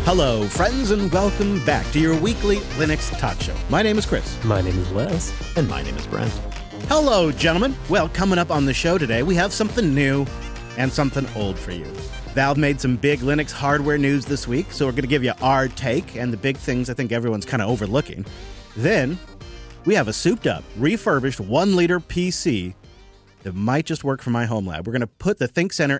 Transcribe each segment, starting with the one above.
Hello, friends, and welcome back to your weekly Linux talk show. My name is Chris. My name is Wes. And my name is Brent. Hello, gentlemen. Well, coming up on the show today, we have something new and something old for you. Valve made some big Linux hardware news this week, so we're going to give you our take and the big things I think everyone's kind of overlooking. Then, we have a souped-up, refurbished 1-liter PC that might just work for my home lab. We're going to put the ThinkCentre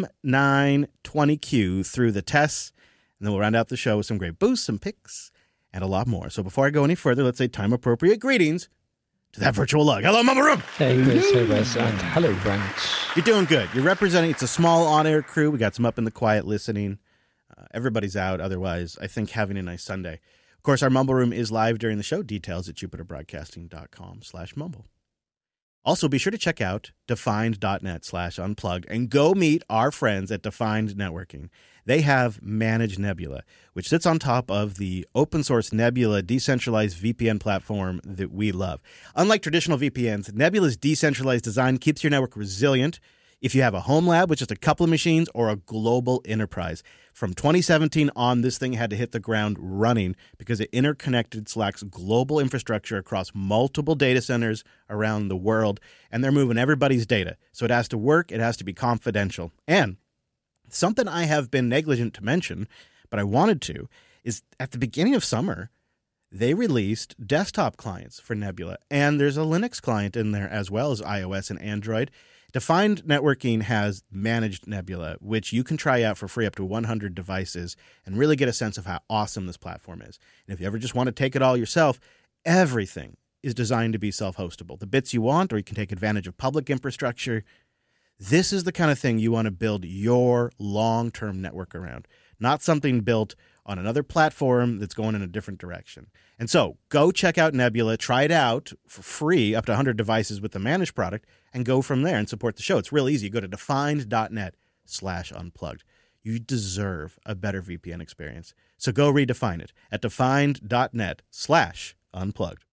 M920Q through the tests, and then we'll round out the show with some great boosts, some picks, and a lot more. So before I go any further, let's say time-appropriate greetings to that virtual lug. Hello, Mama Room! Hey, Chris. Hey, Wes. And hello, Brent. You're doing good. You're representing, it's a small on-air crew. We got some up in the quiet listening. Everybody's out. Otherwise, I think having a nice Sunday. Of course, our Mumble Room is live during the show. Details at jupiterbroadcasting.com/mumble. Also, be sure to check out defined.net/unplugged and go meet our friends at Defined Networking. They have Managed Nebula, which sits on top of the open source Nebula decentralized VPN platform that we love. Unlike traditional VPNs, Nebula's decentralized design keeps your network resilient if you have a home lab with just a couple of machines or a global enterprise. From 2017 on, this thing had to hit the ground running because it interconnected Slack's global infrastructure across multiple data centers around the world, and they're moving everybody's data. So it has to work, it has to be confidential. And something I have been negligent to mention, but I wanted to, is at the beginning of summer, they released desktop clients for Nebula, and there's a Linux client in there as well as iOS and Android. Defined Networking has Managed Nebula, which you can try out for free up to 100 devices and really get a sense of how awesome this platform is. And if you ever just want to take it all yourself, everything is designed to be self-hostable. The bits you want, or you can take advantage of public infrastructure. This is the kind of thing you want to build your long-term network around, not something built on another platform that's going in a different direction. And so go check out Nebula, try it out for free, up to 100 devices with the managed product, and go from there and support the show. It's real easy. You go to defined.net/unplugged. You deserve a better VPN experience. So go redefine it at defined.net/unplugged.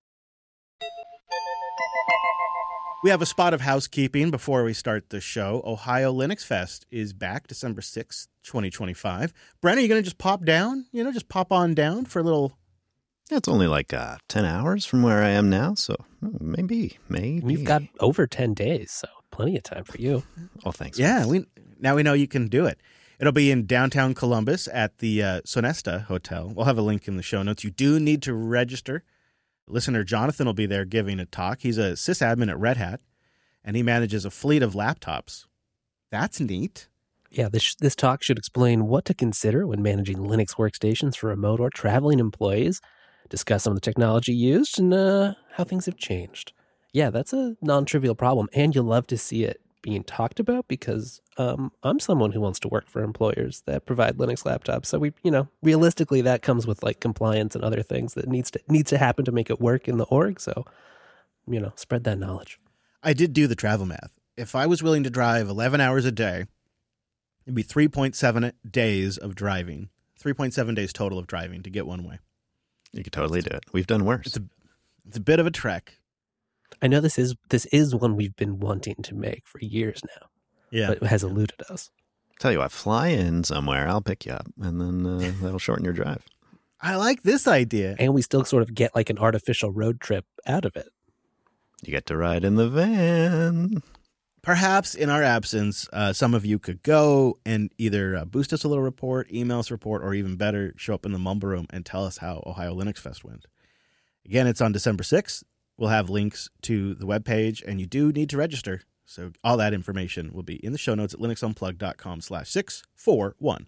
We have a spot of housekeeping before we start the show. Ohio Linux Fest is back December 6th, 2025. Brent, are you going to just pop down? Just pop on down for a little... Yeah, it's only like 10 hours from where I am now, so maybe. We've got over 10 days, so plenty of time for you. Oh, thanks. Yeah, now we know you can do it. It'll be in downtown Columbus at the Sonesta Hotel. We'll have a link in the show notes. You do need to register. Listener Jonathan will be there giving a talk. He's a sysadmin at Red Hat, and he manages a fleet of laptops. That's neat. Yeah, this talk should explain what to consider when managing Linux workstations for remote or traveling employees, discuss some of the technology used, and how things have changed. Yeah, that's a non-trivial problem, and you'll love to see it being talked about because I'm someone who wants to work for employers that provide Linux laptops. So realistically, that comes with like compliance and other things that needs to happen to make it work in the org. So, spread that knowledge. I did do the travel math. If I was willing to drive 11 hours a day, it'd be 3.7 days of driving, 3.7 days total of driving to get one way. You could totally do it. We've done worse. It's a bit of a trek. I know this is one we've been wanting to make for years now. Yeah, but it has eluded us. Tell you what, fly in somewhere, I'll pick you up, and then that'll shorten your drive. I like this idea. And we still sort of get like an artificial road trip out of it. You get to ride in the van. Perhaps in our absence, some of you could go and either boost us a little report, email us a report, or even better, show up in the Mumble Room and tell us how Ohio Linux Fest went. Again, it's on December 6th. We'll have links to the webpage, and you do need to register. So all that information will be in the show notes at linuxunplugged.com/641.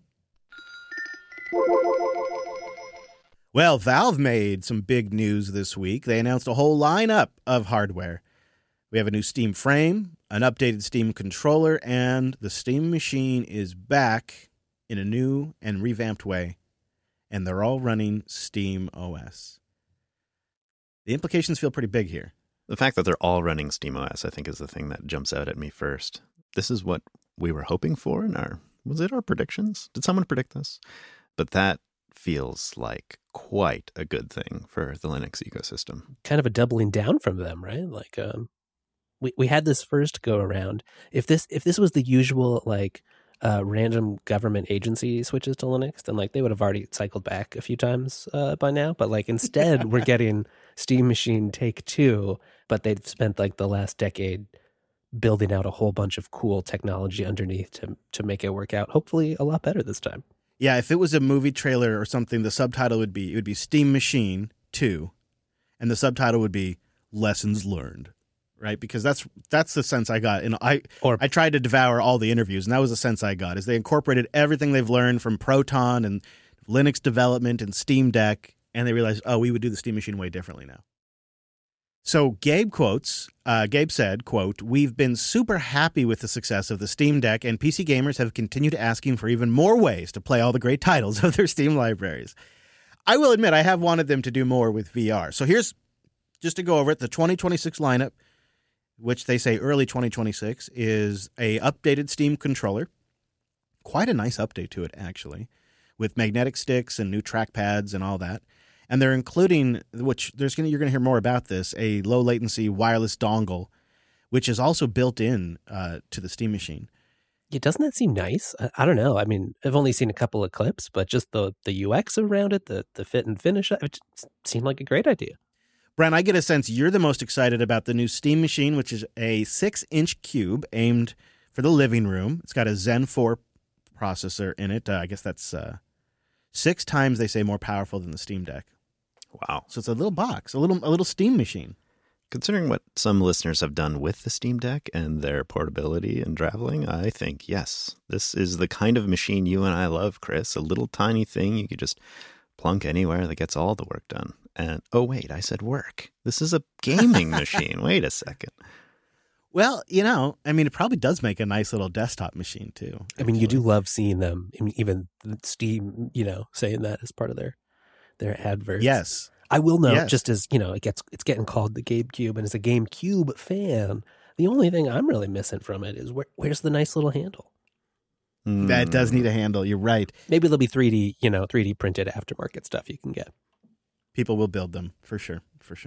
Well, Valve made some big news this week. They announced a whole lineup of hardware. We have a new Steam frame, an updated Steam controller, and the Steam machine is back in a new and revamped way, and they're all running Steam OS. The implications feel pretty big here. The fact that they're all running SteamOS, I think, is the thing that jumps out at me first. This is what we were hoping for in was it our predictions? Did someone predict this? But that feels like quite a good thing for the Linux ecosystem. Kind of a doubling down from them, right? Like, we had this first go around. If this was the usual, like, random government agency switches to Linux, then like they would have already cycled back a few times by now. But like instead, we're getting Steam Machine Take 2, but they've spent like the last decade building out a whole bunch of cool technology underneath to make it work out. Hopefully, a lot better this time. Yeah, if it was a movie trailer or something, the subtitle would be Steam Machine 2, and the subtitle would be Lessons Learned. Right, because that's the sense I got, and I tried to devour all the interviews, and that was the sense I got. Is they incorporated everything they've learned from Proton and Linux development and Steam Deck, and they realized, oh, we would do the Steam Machine way differently now. So Gabe quotes. Gabe said, "Quote: We've been super happy with the success of the Steam Deck, and PC gamers have continued asking for even more ways to play all the great titles of their Steam libraries. I will admit, I have wanted them to do more with VR. So here's just to go over it: the 2026 lineup." Which they say early 2026, is a updated Steam controller. Quite a nice update to it, actually, with magnetic sticks and new trackpads and all that. And they're including, which you're going to hear more about this, a low latency wireless dongle, which is also built in to the Steam Machine. Yeah, doesn't that seem nice? I don't know. I mean, I've only seen a couple of clips, but just the UX around it, the fit and finish, it seemed like a great idea. Brian, I get a sense you're the most excited about the new Steam Machine, which is a 6-inch cube aimed for the living room. It's got a Zen 4 processor in it. I guess that's 6 times, they say, more powerful than the Steam Deck. Wow. So it's a little box, a little Steam machine. Considering what some listeners have done with the Steam Deck and their portability and traveling, I think, yes, this is the kind of machine you and I love, Chris. A little tiny thing you could just plunk anywhere that gets all the work done. And, oh, wait, I said work. This is a gaming machine. Wait a second. Well, it probably does make a nice little desktop machine, too. Actually. I mean, you do love seeing them, even Steam, saying that as part of their adverts. Yes. I will note, just as, it's getting called the GameCube, and as a GameCube fan, the only thing I'm really missing from it is where's the nice little handle? That does need a handle. You're right. Maybe there'll be 3D printed aftermarket stuff you can get. People will build them for sure.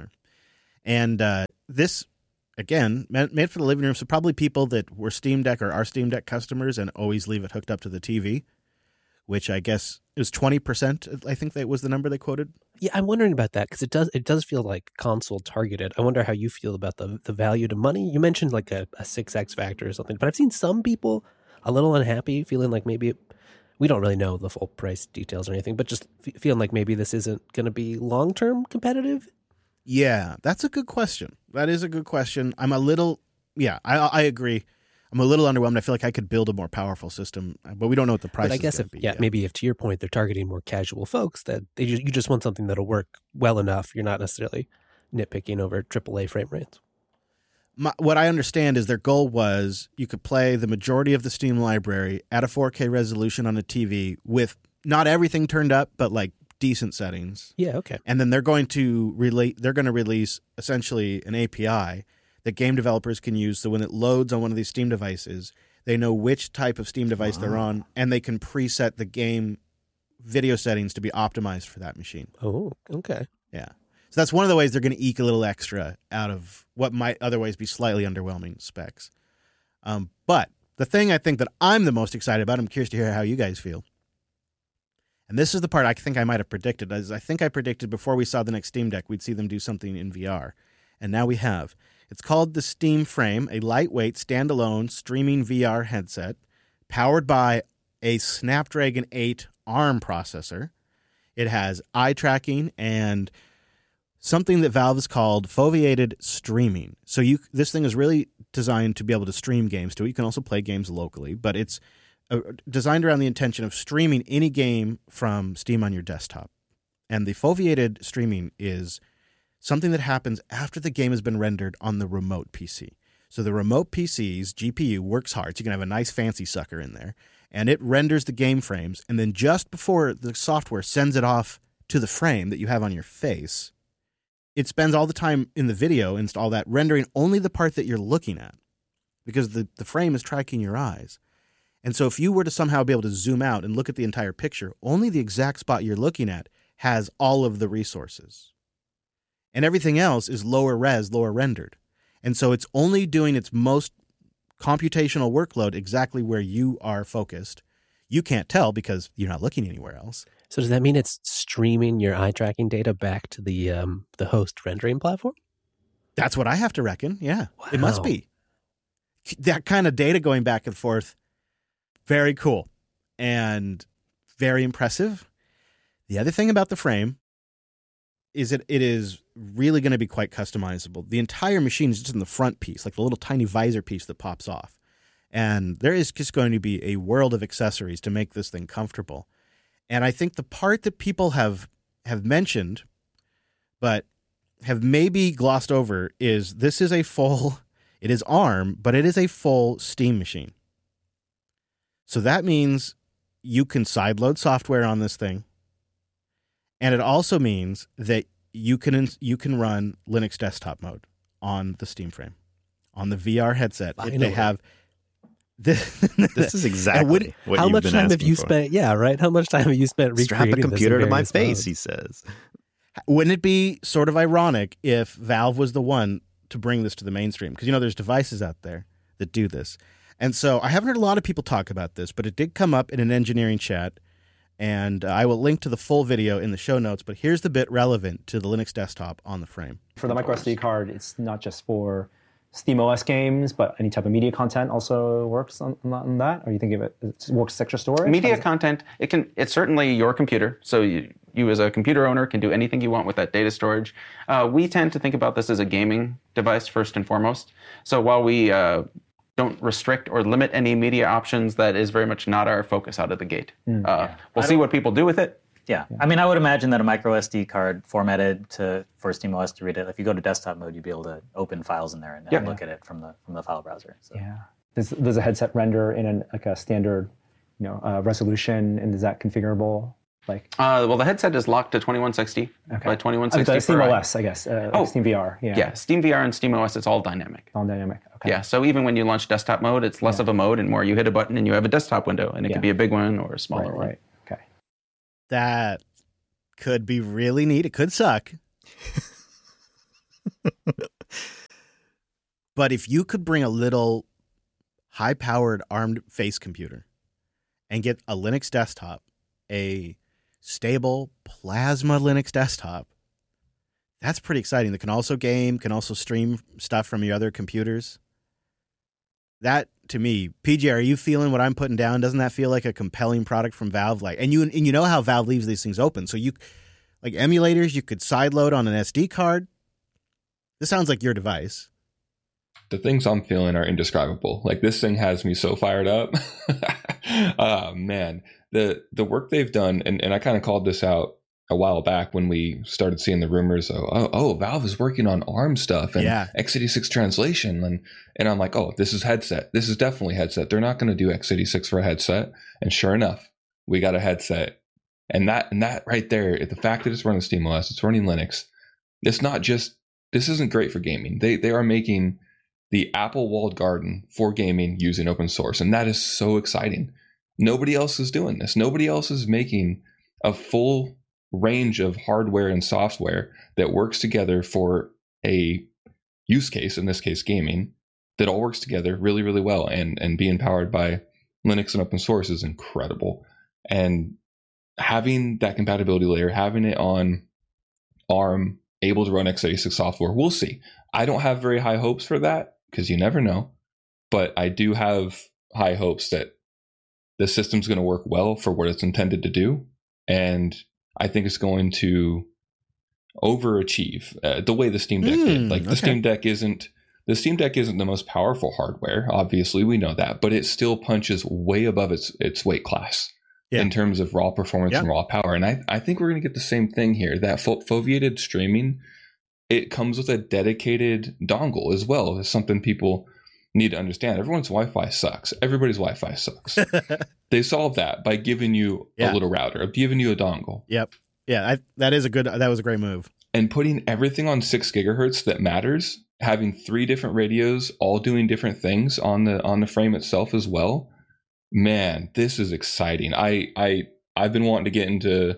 And this, again, made for the living room. So probably people that were Steam Deck or are Steam Deck customers and always leave it hooked up to the TV, which I guess is 20%. I think that was the number they quoted. Yeah, I'm wondering about that because it does feel like console targeted. I wonder how you feel about the value to money. You mentioned like a 6X factor or something, but I've seen some people a little unhappy, feeling like maybe we don't really know the full price details or anything, but just feeling like maybe this isn't going to be long-term competitive. Yeah, that's a good question. That is a good question. I'm a little, I agree. I'm a little underwhelmed. I feel like I could build a more powerful system, but we don't know what the price is. But I guess maybe if to your point, they're targeting more casual folks, that you just want something that'll work well enough. You're not necessarily nitpicking over AAA frame rates. What I understand is their goal was you could play the majority of the Steam library at a 4K resolution on a TV with not everything turned up, but like decent settings. Yeah, okay. And then they're going to release essentially an API that game developers can use, so when it loads on one of these Steam devices, they know which type of Steam device they're on, and they can preset the game video settings to be optimized for that machine. Oh, okay. Yeah. So that's one of the ways they're going to eke a little extra out of what might otherwise be slightly underwhelming specs. But the thing I think that I'm the most excited about, I'm curious to hear how you guys feel, and this is the part I think I might have predicted, is I think I predicted before we saw the next Steam Deck, we'd see them do something in VR. And now we have. It's called the Steam Frame, a lightweight, standalone streaming VR headset powered by a Snapdragon 8 ARM processor. It has eye tracking and something that Valve has called foveated streaming. So this thing is really designed to be able to stream games to it. You can also play games locally, but it's designed around the intention of streaming any game from Steam on your desktop. And the foveated streaming is something that happens after the game has been rendered on the remote PC. So the remote PC's GPU works hard. So you can have a nice fancy sucker in there, and it renders the game frames. And then just before the software sends it off to the frame that you have on your face, it spends all the time in the video and all that rendering only the part that you're looking at, because the frame is tracking your eyes. And so if you were to somehow be able to zoom out and look at the entire picture, only the exact spot you're looking at has all of the resources. And everything else is lower res, lower rendered. And so it's only doing its most computational workload exactly where you are focused. You can't tell because you're not looking anywhere else. So does that mean it's streaming your eye tracking data back to the host rendering platform? That's what I have to reckon. Yeah, Wow. It must be. That kind of data going back and forth, very cool and very impressive. The other thing about the frame is that it is really going to be quite customizable. The entire machine is just in the front piece, like the little tiny visor piece that pops off. And there is just going to be a world of accessories to make this thing comfortable. And I think the part that people have mentioned, but have maybe glossed over, is this is it is ARM, but it is a full Steam machine. So that means you can sideload software on this thing. And it also means that you can run Linux desktop mode on the Steam frame, on the VR headset. They have this is exactly what how you've much been time have asking you for. spent? Yeah, right. How much time have you spent recreating Strap a computer this in to my various face, modes? he says. Wouldn't it be sort of ironic if Valve was the one to bring this to the mainstream? Because, there's devices out there that do this. And so I haven't heard a lot of people talk about this, but it did come up in an engineering chat. And I will link to the full video in the show notes. But here's the bit relevant to the Linux desktop on the frame. For the microSD card, it's not just for SteamOS games, but any type of media content also works on that? Or you think it works as extra storage? Media content, it's certainly your computer. So you as a computer owner can do anything you want with that data storage. We tend to think about this as a gaming device first and foremost. So while we don't restrict or limit any media options, that is very much not our focus out of the gate. We'll see what people do with it. Yeah. I mean, I would imagine that a micro SD card formatted for SteamOS to read it, if you go to desktop mode, you'd be able to open files in there and look at it from the file browser. So. Yeah. Does a headset render in a standard, resolution, and is that configurable? Well, the headset is locked to 2160 by 2160. SteamOS, I guess. Steam VR. Yeah. Steam VR and SteamOS, it's all dynamic. All dynamic. Okay. Yeah. So even when you launch desktop mode, it's less of a mode and more you hit a button and you have a desktop window, and it could be a big one or a smaller one. Right. Okay. That could be really neat. It could suck. But if you could bring a little high-powered ARM face computer and get a Linux desktop, a stable plasma Linux desktop, that's pretty exciting. That can also game, can also stream stuff from your other computers. That, to me, PJ, are you feeling what I'm putting down? Doesn't that feel like a compelling product from Valve? And you know how Valve leaves these things open. So emulators, you could sideload on an SD card. This sounds like your device. The things I'm feeling are indescribable. This thing has me so fired up. Oh, man. The work they've done, and I kind of called this out a while back when we started seeing the rumors of, Valve is working on ARM stuff and x86 translation. And I'm like, this is headset. This is definitely headset. They're not going to do x86 for a headset. And sure enough, we got a headset. And that right there, the fact that it's running SteamOS, it's running Linux, this isn't great for gaming. They are making the Apple walled garden for gaming using open source. And that is so exciting. Nobody else is doing this. Nobody else is making a full range of hardware and software that works together for a use case, in this case gaming, that all works together really, really well. And being powered by Linux and open source is incredible. And having that compatibility layer, having it on ARM, able to run x86 software, we'll see. I don't have very high hopes for that because you never know. But I do have high hopes that the system's going to work well for what it's intended to do. And I think it's going to overachieve the way the Steam Deck did. The Steam Deck isn't the most powerful hardware. Obviously, we know that, but it still punches way above its weight class in terms of raw performance and raw power. And I think we're going to get the same thing here. That foveated streaming, it comes with a dedicated dongle as well. It's something people need to understand. Everyone's Wi-Fi sucks. Everybody's Wi-Fi sucks. They solved that by giving you a little router, giving you a dongle. Yep. Yeah, that was a great move. And putting everything on 6 gigahertz that matters, having 3 different radios all doing different things on the frame itself as well. Man, this is exciting. I've been wanting to get into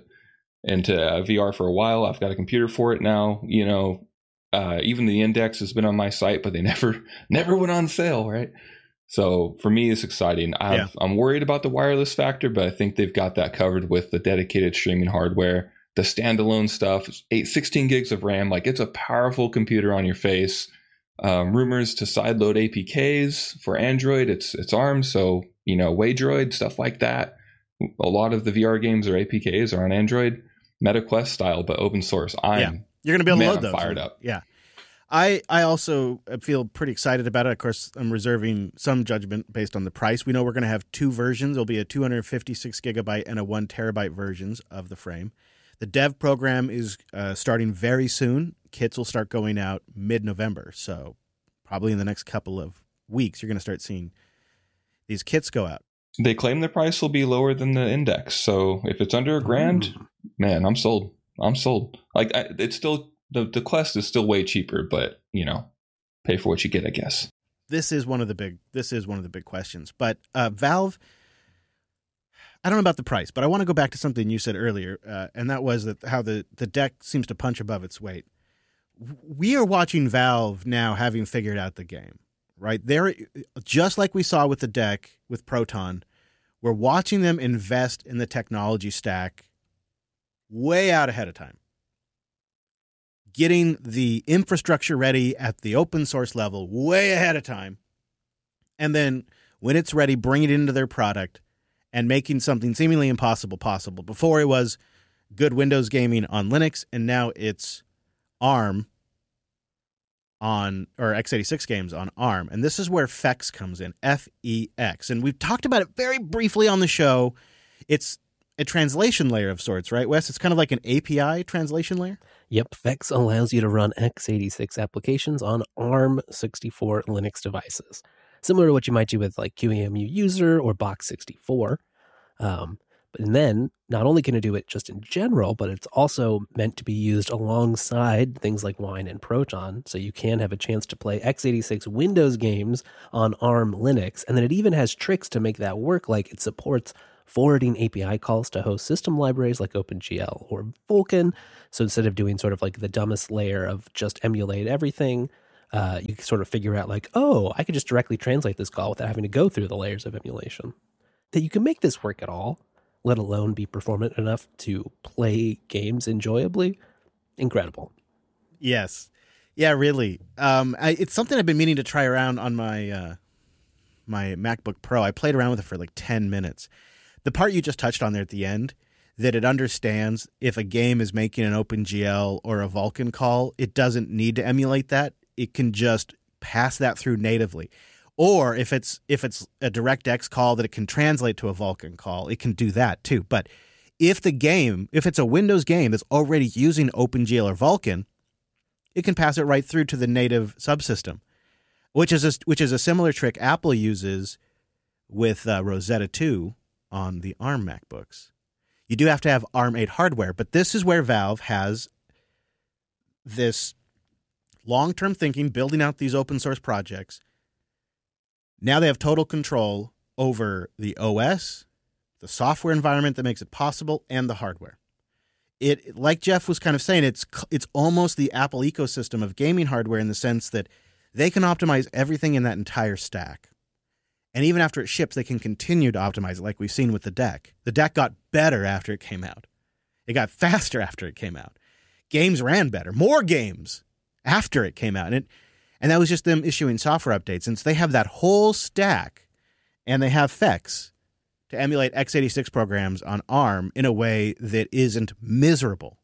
VR for a while. I've got a computer for it now. Even the index has been on my site, but they never went on sale, right? So for me, it's exciting. I'm worried about the wireless factor, but I think they've got that covered with the dedicated streaming hardware, the standalone stuff, 16 gigs of RAM. Like, it's a powerful computer on your face. Rumors to sideload APKs for Android. It's ARM, so Waydroid, stuff like that. A lot of the VR games or APKs are on Android, MetaQuest style, but open source. You're going to be able to load those. Fired up. Yeah. I also feel pretty excited about it. Of course, I'm reserving some judgment based on the price. We know we're going to have two versions. There'll be a 256 gigabyte and a 1 terabyte versions of the frame. The dev program is starting very soon. Kits will start going out mid-November. So probably in the next couple of weeks, you're going to start seeing these kits go out. They claim the price will be lower than the Index. So if it's under $1,000, man, I'm sold. Like, it's still... The Quest is still way cheaper, but pay for what you get, I guess. This is one of the big questions. But Valve, I don't know about the price, but I want to go back to something you said earlier, and that was how the deck seems to punch above its weight. We are watching Valve now having figured out the game, right? They're just like we saw with the deck with Proton. We're watching them invest in the technology stack way out ahead of time. Getting the infrastructure ready at the open source level way ahead of time. And then when it's ready, bring it into their product and making something seemingly impossible possible. Before it was good Windows gaming on Linux, and now it's ARM or x86 games on ARM. And this is where FEX comes in, F-E-X. And we've talked about it very briefly on the show. It's a translation layer of sorts, right, Wes? It's kind of like an API translation layer? Yep, FEX allows you to run x86 applications on ARM64 Linux devices, similar to what you might do with like QEMU User or Box64. But then, not only can it do it just in general, but it's also meant to be used alongside things like Wine and Proton, so you can have a chance to play x86 Windows games on ARM Linux, and then it even has tricks to make that work, like it supports forwarding API calls to host system libraries like OpenGL or Vulkan. So instead of doing sort of like the dumbest layer of just emulate everything, you can sort of figure out like, oh, I could just directly translate this call without having to go through the layers of emulation. That you can make this work at all, let alone be performant enough to play games enjoyably. Incredible. Yes. Yeah, really. It's something I've been meaning to try around on my my MacBook Pro. I played around with it for like 10 minutes. The part you just touched on there at the end, that it understands if a game is making an OpenGL or a Vulkan call, it doesn't need to emulate that. It can just pass that through natively. Or if it's a DirectX call that it can translate to a Vulkan call, it can do that too. But if it's a Windows game that's already using OpenGL or Vulkan, it can pass it right through to the native subsystem, which is a similar trick Apple uses with Rosetta 2 on the ARM MacBooks. You do have to have ARM 8 hardware, but this is where Valve has this long-term thinking, building out these open source projects. Now they have total control over the OS, the software environment that makes it possible, and the hardware. It, like Jeff was kind of saying, it's almost the Apple ecosystem of gaming hardware in the sense that they can optimize everything in that entire stack. And even after it ships, they can continue to optimize it, like we've seen with the deck. The deck got better after it came out. It got faster after it came out. Games ran better. More games after it came out. And that was just them issuing software updates. And so they have that whole stack, and they have FEX to emulate x86 programs on ARM in a way that isn't miserable.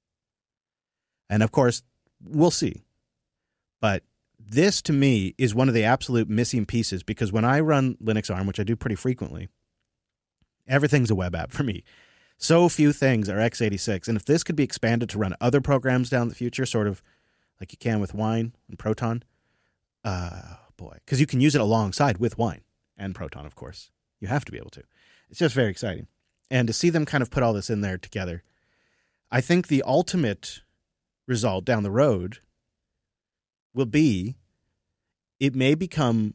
And of course, we'll see. But this, to me, is one of the absolute missing pieces, because when I run Linux ARM, which I do pretty frequently, everything's a web app for me. So few things are x86. And if this could be expanded to run other programs down the future, sort of like you can with Wine and Proton, boy, because you can use it alongside with Wine and Proton, of course. You have to be able to. It's just very exciting. And to see them kind of put all this in there together, I think the ultimate result down the road will be, it may become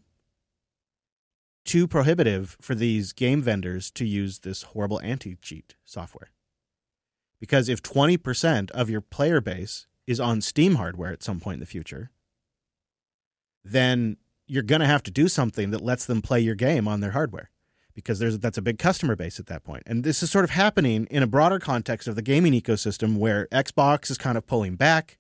too prohibitive for these game vendors to use this horrible anti-cheat software. Because if 20% of your player base is on Steam hardware at some point in the future, then you're going to have to do something that lets them play your game on their hardware, because that's a big customer base at that point. And this is sort of happening in a broader context of the gaming ecosystem, where Xbox is kind of pulling back.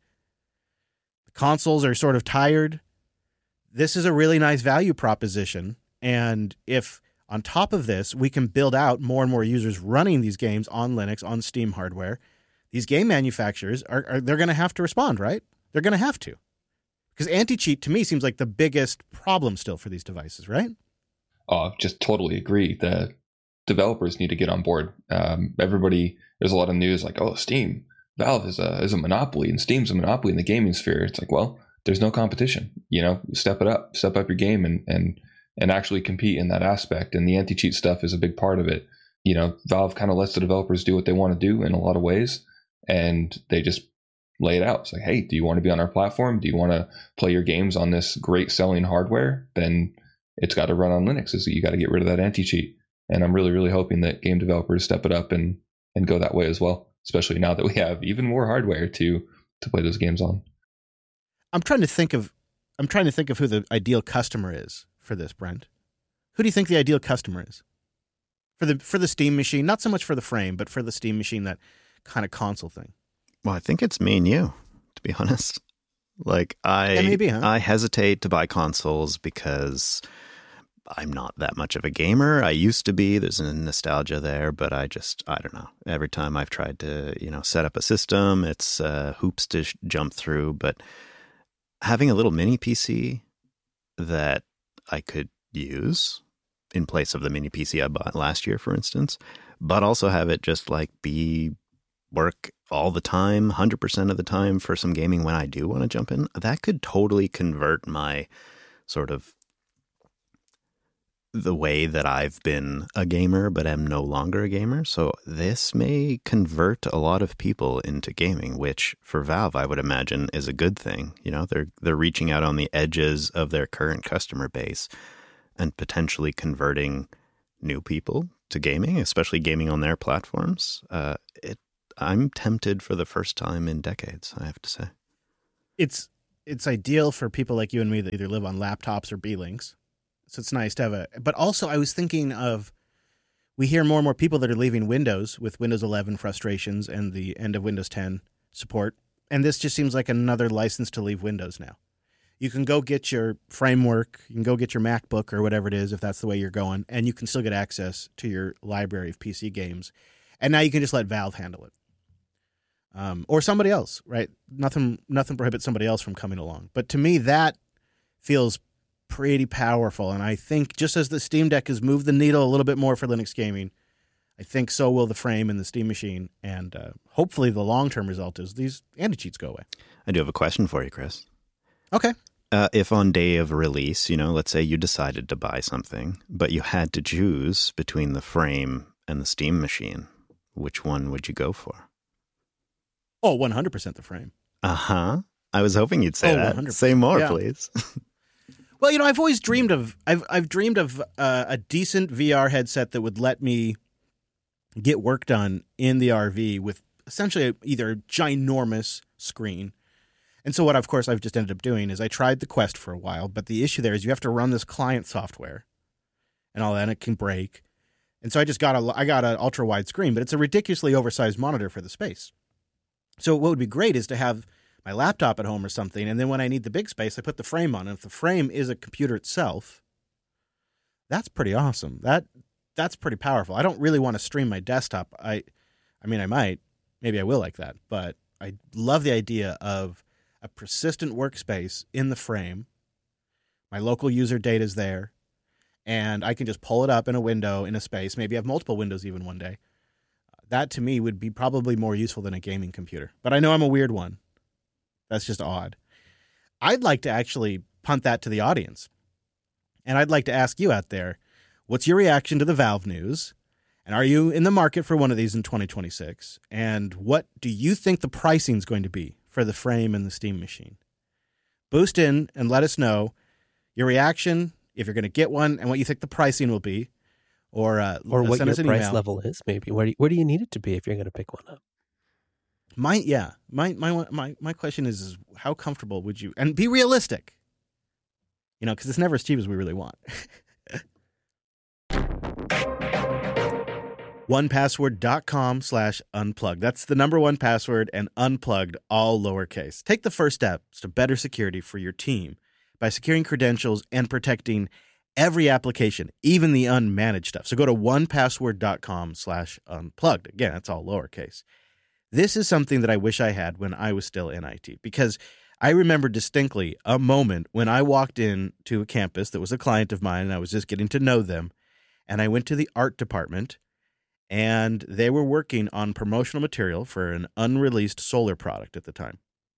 The consoles are sort of tired. This is a really nice value proposition. And if on top of this, we can build out more and more users running these games on Linux, on Steam hardware, these game manufacturers they're going to have to respond, right? They're going to have to. Because anti-cheat, to me, seems like the biggest problem still for these devices, right? Oh, just totally agree. The developers need to get on board. Everybody, there's a lot of news like, oh, Steam, Valve is a monopoly, and Steam's a monopoly in the gaming sphere. It's like, well, there's no competition. Step up your game and actually compete in that aspect. And the anti-cheat stuff is a big part of it. Valve kind of lets the developers do what they want to do in a lot of ways, and they just lay it out. It's like, hey, do you want to be on our platform? Do you want to play your games on this great selling hardware? Then it's got to run on Linux. So you got to get rid of that anti-cheat. And I'm really, really hoping that game developers step it up and go that way as well, especially now that we have even more hardware to play those games on. I'm trying to think of who the ideal customer is for this, Brent. Who do you think the ideal customer is for the Steam machine? Not so much for the frame, but for the Steam machine, that kind of console thing. Well, I think it's me and you, to be honest. Like, maybe, huh? I hesitate to buy consoles because I'm not that much of a gamer. I used to be. There's a nostalgia there, but I don't know. Every time I've tried to, set up a system, it's hoops to jump through. But having a little mini PC that I could use in place of the mini PC I bought last year, for instance, but also have it just like work all the time, 100% of the time for some gaming when I do want to jump in, that could totally convert my sort of the way that I've been a gamer but am no longer a gamer. So this may convert a lot of people into gaming, which for Valve, I would imagine, is a good thing. They're reaching out on the edges of their current customer base and potentially converting new people to gaming, especially gaming on their platforms. I'm tempted for the first time in decades, I have to say. It's ideal for people like you and me that either live on laptops or B-Links. So it's nice to have but also I was thinking we hear more and more people that are leaving Windows with Windows 11 frustrations and the end of Windows 10 support. And this just seems like another license to leave Windows now. You can go get your framework, you can go get your MacBook or whatever it is, if that's the way you're going, and you can still get access to your library of PC games. And now you can just let Valve handle it. Or somebody else, right? Nothing prohibits somebody else from coming along. But to me, that feels pretty powerful. And I think just as the Steam Deck has moved the needle a little bit more for Linux gaming, I think so will the frame and the Steam machine. And hopefully the long-term result is these anti-cheats go away. I do have a question for you, Chris. Okay. If on day of release, let's say you decided to buy something, but you had to choose between the frame and the Steam machine, which one would you go for? Oh, 100% the frame. Uh-huh. I was hoping you'd say that. 100%. Say more, please. Well, I've always dreamed of I've dreamed of a decent VR headset that would let me get work done in the RV with essentially either a ginormous screen. And so what, of course, I've just ended up doing is I tried the Quest for a while, but the issue there is you have to run this client software and all that, and it can break. And so I got an ultra wide screen, but it's a ridiculously oversized monitor for the space. So what would be great is to have my laptop at home or something, and then when I need the big space, I put the frame on. And if the frame is a computer itself, that's pretty awesome. That's pretty powerful. I don't really want to stream my desktop. I mean, I might. Maybe I will like that. But I love the idea of a persistent workspace in the frame. My local user data is there, and I can just pull it up in a window in a space. Maybe have multiple windows even one day. That, to me, would be probably more useful than a gaming computer. But I know I'm a weird one. That's just odd. I'd like to actually punt that to the audience. And I'd like to ask you out there, what's your reaction to the Valve news? And are you in the market for one of these in 2026? And what do you think the pricing is going to be for the frame and the Steam machine? Boost in and let us know your reaction, if you're going to get one, and what you think the pricing will be. Or what send your us an price email. level is, maybe. Where do you need it to be if you're going to pick one up? My question is how comfortable would you, and be realistic. because it's never as cheap as we really want. 1password.com/unplugged. That's the number 1Password and unplugged, all lowercase. Take the first steps to better security for your team by securing credentials and protecting every application, even the unmanaged stuff. So go to 1password.com/unplugged. Again, that's all lowercase. This is something that I wish I had when I was still in IT, because I remember distinctly a moment when I walked into a campus that was a client of mine and I was just getting to know them. And I went to the art department and they were working on promotional material for an unreleased solar product at the time.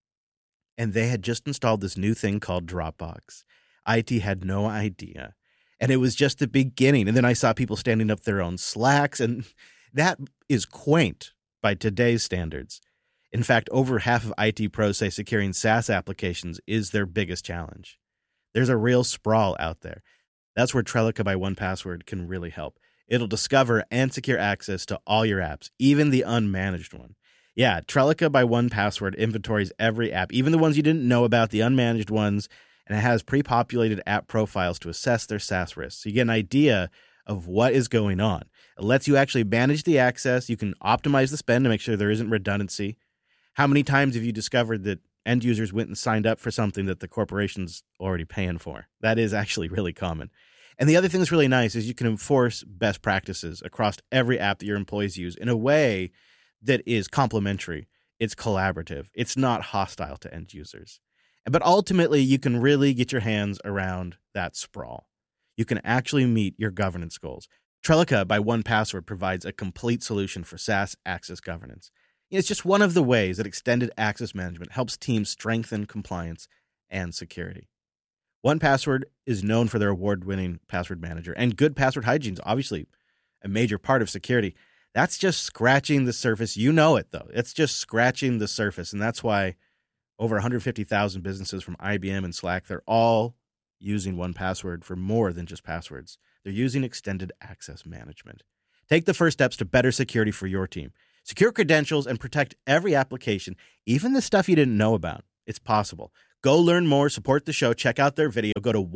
And they had just installed this new thing called Dropbox. IT had no idea. And it was just the beginning. And then I saw people standing up their own Slacks, and that is quaint by today's standards. In fact, over half of IT pros say securing SaaS applications is their biggest challenge. There's a real sprawl out there. That's where Trellica by 1Password can really help. It'll discover and secure access to all your apps, even the unmanaged one. Yeah, Trellica by 1Password inventories every app, even the ones you didn't know about, the unmanaged ones, and it has pre-populated app profiles to assess their SaaS risks. So you get an idea of what is going on. It lets you actually manage the access. You can optimize the spend to make sure there isn't redundancy. How many times have you discovered that end users went and signed up for something that the corporation's already paying for? That is actually really common. And the other thing that's really nice is you can enforce best practices across every app that your employees use in a way that is complementary. It's collaborative. It's not hostile to end users. But ultimately, you can really get your hands around that sprawl. You can actually meet your governance goals. Trellica by 1Password provides a complete solution for SaaS access governance. It's just one of the ways that extended access management helps teams strengthen compliance and security. 1Password is known for their award-winning password manager, and good password hygiene is obviously a major part of security. That's just scratching the surface. You know it, though. It's just scratching the surface, and that's why over 150,000 businesses from IBM and Slack, they're all using 1Password for more than just passwords. They're using extended access management. Take the first steps to better security for your team. Secure credentials and protect every application, even the stuff you didn't know about. It's possible. Go learn more, support the show, check out their video. Go to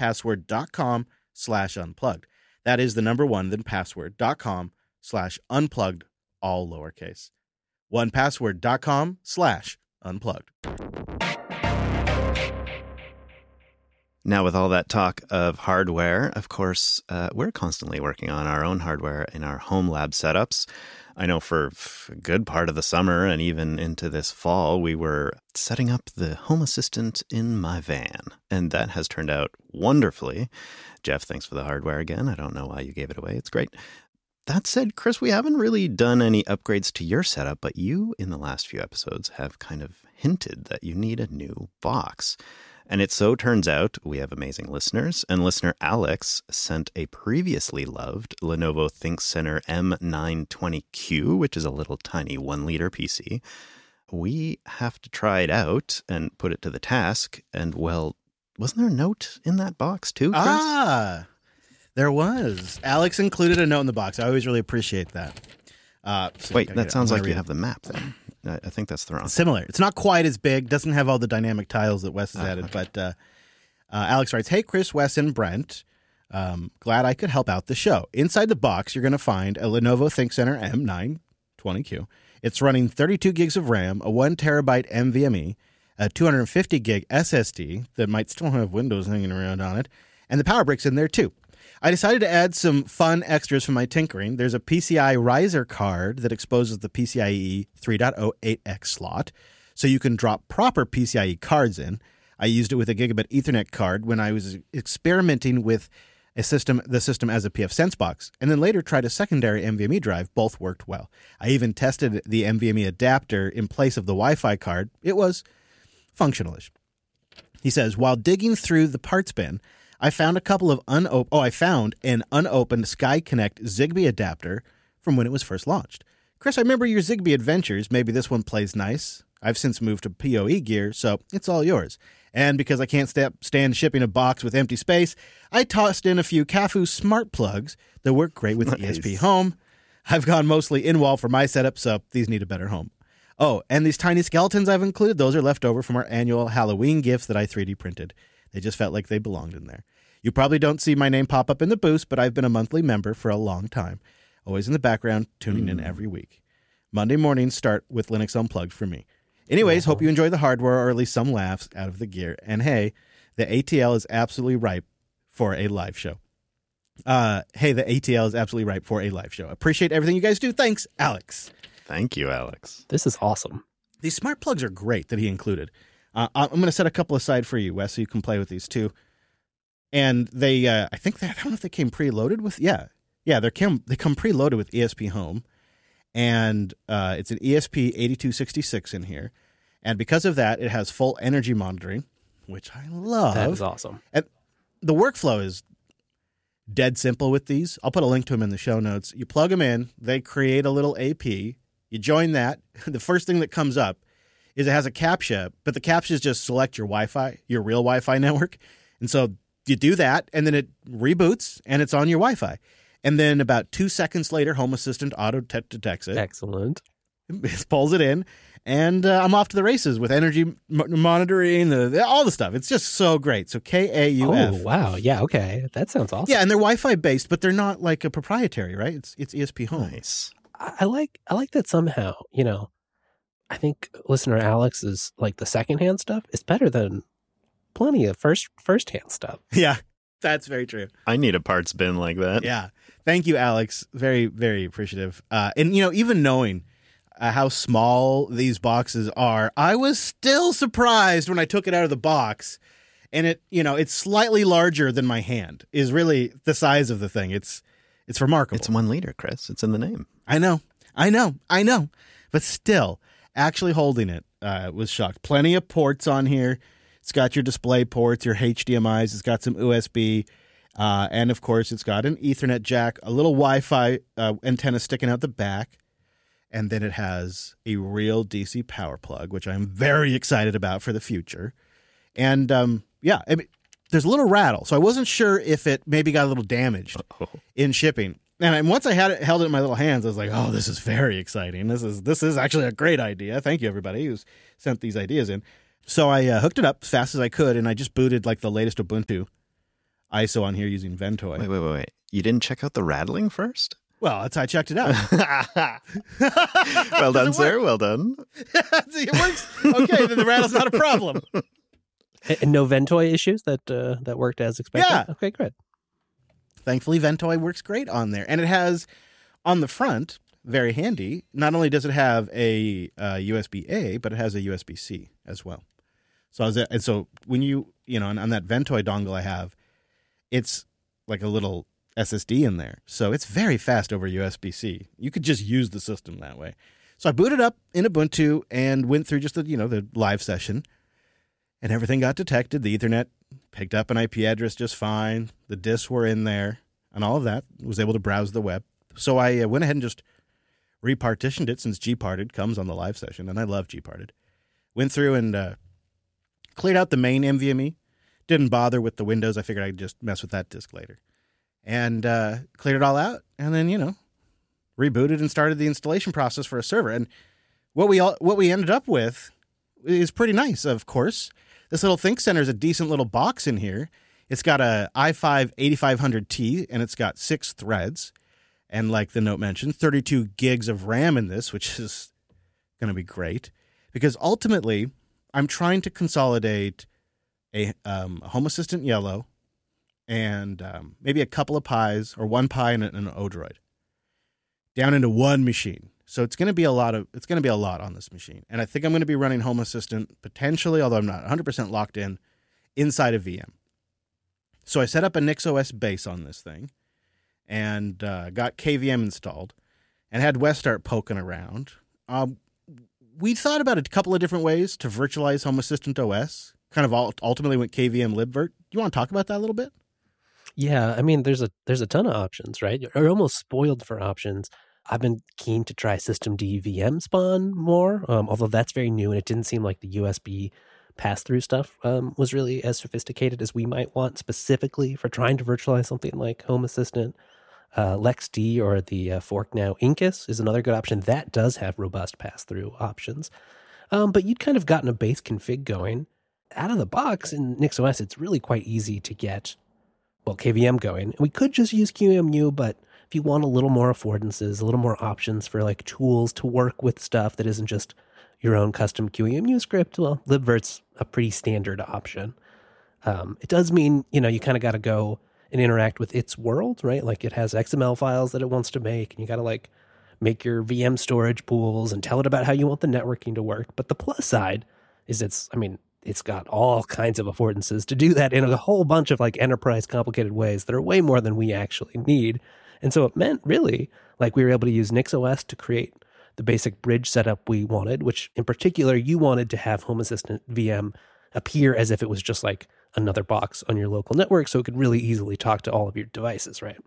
1password.com/unplugged. That is the number 1, then password.com/unplugged, all lowercase. 1password.com/unplugged. Now, with all that talk of hardware, of course, we're constantly working on our own hardware in our home lab setups. I know for a good part of the summer and even into this fall, we were setting up the Home Assistant in my van, and that has turned out wonderfully. Jeff, thanks for the hardware again. I don't know why you gave it away. It's great. That said, Chris, we haven't really done any upgrades to your setup, but you, in the last few episodes, have kind of hinted that you need a new box. And it so turns out we have amazing listeners, and listener Alex sent a previously loved Lenovo ThinkCentre M920Q, which is a little tiny 1-liter PC. We have to try it out and put it to the task. And, well, wasn't there a note in that box too, Chris? There was. Alex included a note in the box. I always really appreciate that. Wait, that sounds like you have the map then. I think that's the wrong. Similar. It's not quite as big. Doesn't have all the dynamic tiles that Wes has added. Okay. But Alex writes, "Hey, Chris, Wes, and Brent. Glad I could help out the show. Inside the box, you're going to find a Lenovo ThinkCentre M920Q. It's running 32 gigs of RAM, a 1 terabyte NVMe, a 250 gig SSD that might still have Windows hanging around on it, and the power brick's in there too. I decided to add some fun extras for my tinkering. There's a PCI riser card that exposes the PCIe 3.08x slot, so you can drop proper PCIe cards in. I used it with a gigabit Ethernet card when I was experimenting with the system as a pfSense box, and then later tried a secondary NVMe drive. Both worked well. I even tested the NVMe adapter in place of the Wi-Fi card. It was functionalish." He says, "While digging through the parts bin, I found an unopened SkyConnect Zigbee adapter from when it was first launched. Chris, I remember your Zigbee adventures. Maybe this one plays nice. I've since moved to PoE gear, so it's all yours. And because I can't stand shipping a box with empty space, I tossed in a few Kafu smart plugs that work great with ESP Home. I've gone mostly in-wall for my setup, so these need a better home. Oh, and these tiny skeletons I've included, those are left over from our annual Halloween gifts that I 3D printed. They just felt like they belonged in there. You probably don't see my name pop up in the boost, but I've been a monthly member for a long time. Always in the background, tuning in every week. Monday mornings start with Linux Unplugged for me. Anyways, hope you enjoy the hardware or at least some laughs out of the gear. And hey, the ATL is absolutely ripe for a live show. Appreciate everything you guys do. Thanks, Alex. Thank you, Alex. This is awesome. These smart plugs are great that he included. I'm going to set a couple aside for you, Wes, so you can play with these too. And they, I don't know if they came preloaded with, they come preloaded with ESP Home. And it's an ESP8266 in here. And because of that, it has full energy monitoring, which I love. That is awesome. And the workflow is dead simple with these. I'll put a link to them in the show notes. You plug them in, they create a little AP. You join that. The first thing that comes up is it has a CAPTCHA, but the CAPTCHA is just select your Wi-Fi, your real Wi-Fi network. And so you do that, and then it reboots, and it's on your Wi-Fi. And then about 2 seconds later, Home Assistant auto detects it. Excellent. It pulls it in, and I'm off to the races with energy monitoring, all the stuff. It's just so great. So KAUF. Oh, wow. Yeah, okay. That sounds awesome. Yeah, and they're Wi-Fi based, but they're not like a proprietary, right? It's ESP Home. Nice. I like that somehow, I think listener Alex is like the secondhand stuff is better than plenty of first-hand stuff. Yeah, that's very true. I need a parts bin like that. Yeah. Thank you, Alex. Very, very appreciative. And, even knowing how small these boxes are, I was still surprised when I took it out of the box. And it's slightly larger than my hand is really the size of the thing. It's remarkable. It's 1 liter, Chris. It's in the name. I know. But still, actually holding it was shocked. Plenty of ports on here. It's got your display ports, your HDMIs. It's got some USB. And, of course, it's got an Ethernet jack, a little Wi-Fi antenna sticking out the back. And then it has a real DC power plug, which I'm very excited about for the future. And, there's a little rattle. So I wasn't sure if it maybe got a little damaged in shipping. And once I held it in my little hands, I was like, oh, this is very exciting. This is actually a great idea. Thank you, everybody who's sent these ideas in. So I hooked it up as fast as I could, and I just booted like the latest Ubuntu ISO on here using Ventoy. Wait. You didn't check out the rattling first? Well, that's how I checked it out. Well done, sir. Well done. See, it works. Okay, then the rattle's not a problem. And no Ventoy issues that worked as expected? Yeah. Okay, good. Thankfully, Ventoy works great on there. And it has, on the front, very handy, not only does it have a USB-A, but it has a USB-C as well. So when on that Ventoy dongle I have, it's like a little SSD in there. So it's very fast over USB-C. You could just use the system that way. So I booted up in Ubuntu and went through just the live session, and everything got detected. The Ethernet picked up an IP address just fine. The disks were in there and all of that. Was able to browse the web. So I went ahead and just repartitioned it since Gparted comes on the live session, and I love Gparted. Went through and cleared out the main NVMe. Didn't bother with the Windows. I figured I'd just mess with that disk later. And cleared it all out, and then, rebooted and started the installation process for a server. And what we ended up with is pretty nice, of course. This little ThinkCentre is a decent little box in here. It's got a i5 8500T, and it's got 6 threads. And like the note mentioned, 32 gigs of RAM in this, which is going to be great. Because ultimately, I'm trying to consolidate a Home Assistant Yellow and maybe a couple of Pis, or 1 Pi and an Odroid, down into one machine. So it's going to be a lot on this machine. And I think I'm going to be running Home Assistant potentially, although I'm not 100% locked in, inside of VM. So I set up a NixOS base on this thing and got KVM installed and had Wes start poking around. We thought about a couple of different ways to virtualize Home Assistant OS, kind of ultimately went KVM libvirt. Do you want to talk about that a little bit? Yeah, I mean, there's a ton of options, right? You're almost spoiled for options. I've been keen to try systemd VM spawn more, although that's very new, and it didn't seem like the USB pass-through stuff was really as sophisticated as we might want specifically for trying to virtualize something like Home Assistant. LexD or the ForkNow Incus is another good option. That does have robust pass-through options. But you'd kind of gotten a base config going. out of the box in NixOS, it's really quite easy to get, well, KVM going. We could just use QEMU, but if you want a little more affordances, a little more options for like tools to work with stuff that isn't just your own custom QEMU script, well, libvirt's a pretty standard option. It does mean, you kind of got to go and interact with its world, right? Like it has XML files that it wants to make, and you got to like make your VM storage pools and tell it about how you want the networking to work. But the plus side is it's got all kinds of affordances to do that in a whole bunch of like enterprise complicated ways that are way more than we actually need. And so it meant really like we were able to use NixOS to create the basic bridge setup we wanted, which in particular, you wanted to have Home Assistant VM appear as if it was just like another box on your local network, so it could really easily talk to all of your devices, right?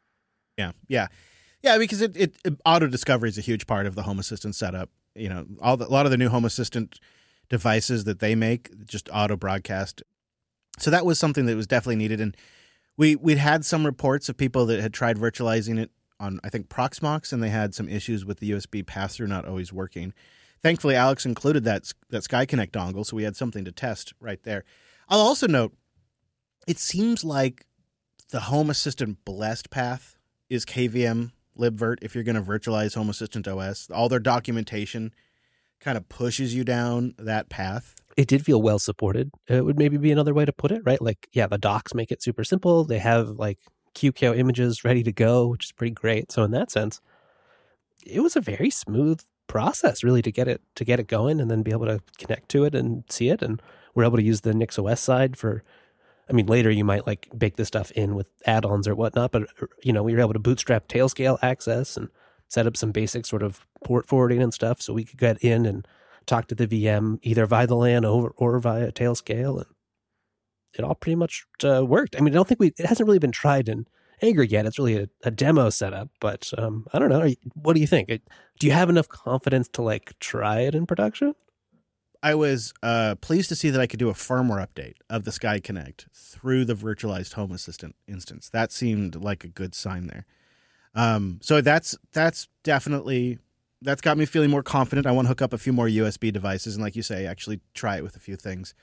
Yeah, because it auto discovery is a huge part of the Home Assistant setup. A lot of the new Home Assistant devices that they make just auto broadcast. So that was something that was definitely needed, and we'd had some reports of people that had tried virtualizing it on, I think, Proxmox, and they had some issues with the USB pass-through not always working. Thankfully, Alex included that SkyConnect dongle, so we had something to test right there. I'll also note, it seems like the Home Assistant blessed path is KVM libvirt if you're going to virtualize Home Assistant OS. All their documentation kind of pushes you down that path. It did feel well supported. It would maybe be another way to put it, right? Like, yeah, the docs make it super simple. They have like QCOW images ready to go, which is pretty great. So in that sense, it was a very smooth process really to get it going and then be able to connect to it and see it. And we're able to use the NixOS side for, later you might like bake this stuff in with add-ons or whatnot, but we were able to bootstrap Tailscale access and set up some basic sort of port forwarding and stuff so we could get in and talk to the VM either via the LAN or via Tailscale, and it all pretty much worked. I don't think it hasn't really been tried in aggregate yet. It's really a demo setup, but I don't know. What do you think? Do you have enough confidence to like try it in production? I was pleased to see that I could do a firmware update of the SkyConnect through the virtualized Home Assistant instance. That seemed like a good sign there. So that's definitely, that's got me feeling more confident. I want to hook up a few more USB devices and, like you say, actually try it with a few things.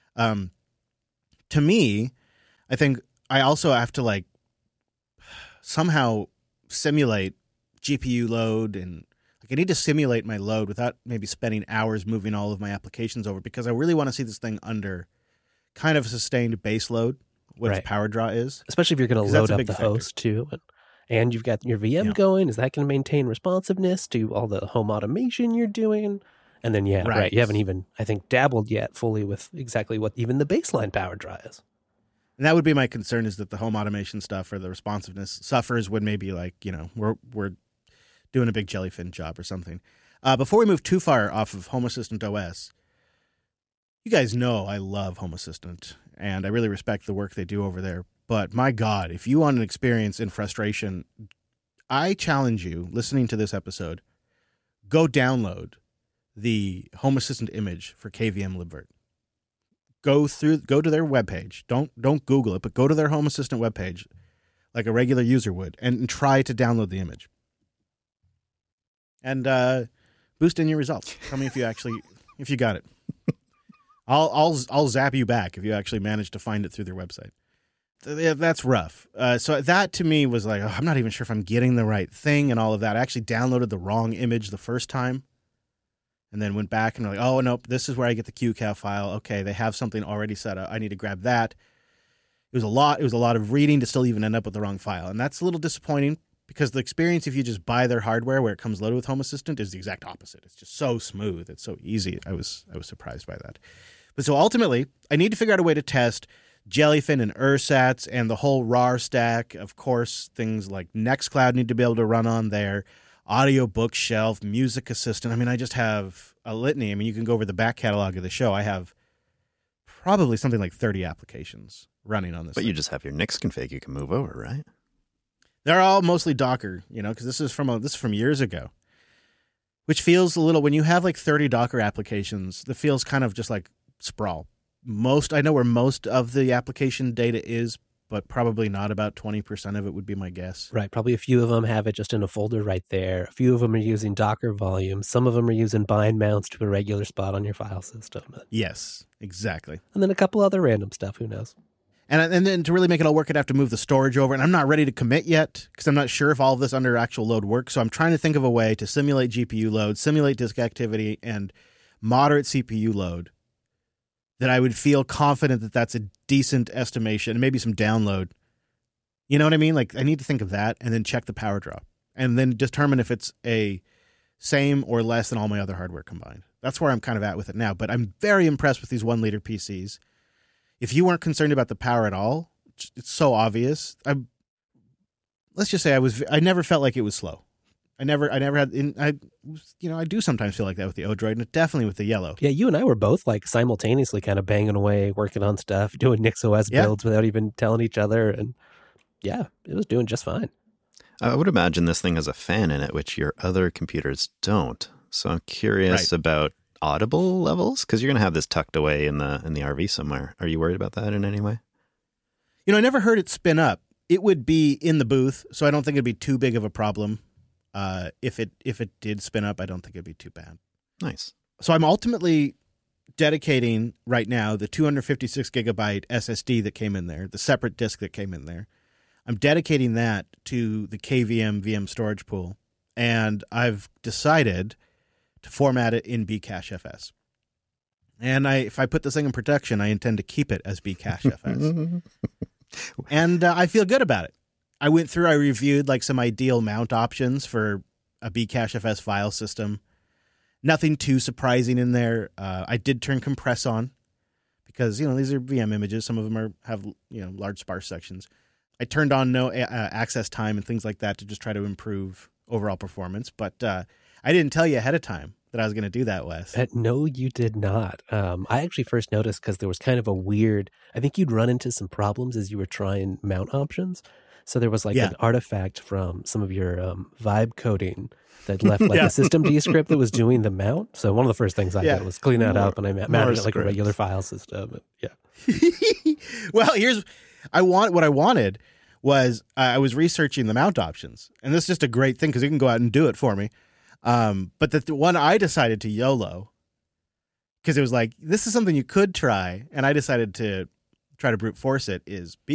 To me, I think I also have to like somehow simulate GPU load, and like I need to simulate my load without maybe spending hours moving all of my applications over, because I really want to see this thing under kind of a sustained base load, what its power draw is. Especially if you're going to load up the host too. And you've got your VM going. Is that going to maintain responsiveness to all the home automation you're doing? And then, you haven't even, I think, dabbled yet fully with exactly what even the baseline power draw is. And that would be my concern, is that the home automation stuff or the responsiveness suffers when maybe like, we're doing a big jellyfin job or something. Before we move too far off of Home Assistant OS, you guys know I love Home Assistant, and I really respect the work they do over there. But my God, if you want an experience in frustration, I challenge you, listening to this episode, go download the Home Assistant image for KVM libvirt. Go to their webpage. Don't Google it, but go to their Home Assistant webpage like a regular user would, and try to download the image. And boost in your results. Tell me if you got it. I'll zap you back if you actually manage to find it through their website. Yeah, that's rough. So that to me was like, I'm not even sure if I'm getting the right thing and all of that. I actually downloaded the wrong image the first time, and then went back and like, oh, nope, this is where I get the QCOW file. Okay, they have something already set up. I need to grab that. It was a lot of reading to still even end up with the wrong file. And that's a little disappointing, because the experience, if you just buy their hardware where it comes loaded with Home Assistant, is the exact opposite. It's just so smooth. It's so easy. I was surprised by that. But so ultimately, I need to figure out a way to test Jellyfin and Ursats and the whole RAR stack. Of course, things like Nextcloud need to be able to run on there. Audio Bookshelf, Music Assistant. I just have a litany. You can go over the back catalog of the show. I have probably something like 30 applications running on this. But you just have your Nix config you can move over, right? They're all mostly Docker, because this is from years ago, which feels a little, when you have like 30 Docker applications, that feels kind of just like sprawl. I know where most of the application data is but probably not about 20% of it would be my guess. Right. Probably a few of them have it just in a folder right there. A few of them are using Docker volumes. Some of them are using bind mounts to a regular spot on your file system. Yes, exactly. And then a couple other random stuff. Who knows? And then to really make it all work, I'd have to move the storage over. And I'm not ready to commit yet because I'm not sure if all of this under actual load works. So I'm trying to think of a way to simulate GPU load, simulate disk activity, and moderate CPU load that I would feel confident that that's a decent estimation, and maybe some download. You know what I mean? Like, I need to think of that and then check the power draw and then determine if it's a same or less than all my other hardware combined. That's where I'm kind of at with it now. But I'm very impressed with these 1 liter PCs. If you weren't concerned about the power at all, it's so obvious. Let's just say I never felt like it was slow. I never had. I do sometimes feel like that with the Odroid, and definitely with the Yellow. Yeah, you and I were both like simultaneously kind of banging away, working on stuff, doing NixOS builds without even telling each other, and yeah, it was doing just fine. I would imagine this thing has a fan in it, which your other computers don't. So I'm curious about audible levels, because you're going to have this tucked away in the RV somewhere. Are you worried about that in any way? I never heard it spin up. It would be in the booth, so I don't think it'd be too big of a problem. If it did spin up, I don't think it'd be too bad. Nice. So I'm ultimately dedicating right now the 256 gigabyte SSD that came in there, the separate disk that came in there. I'm dedicating that to the KVM VM storage pool, and I've decided to format it in Bcachefs. And if I put this thing in production, I intend to keep it as Bcachefs. And I feel good about it. I reviewed like some ideal mount options for a Bcachefs file system. Nothing too surprising in there. I did turn compress on because, these are VM images. Some of them have large sparse sections. I turned on no access time and things like that to just try to improve overall performance. But I didn't tell you ahead of time that I was going to do that, Wes. No, you did not. I actually first noticed because there was kind of a weird, I think you'd run into some problems as you were trying mount options. So there was an artifact from some of your vibe coding that left a systemd script that was doing the mount. So one of the first things I did was clean that up, and I mounted it like a regular file system. Well, what I wanted was I was researching the mount options, and this is just a great thing because you can go out and do it for me. But the one I decided to YOLO, because it was like, this is something you could try, and I decided to try to brute force it, is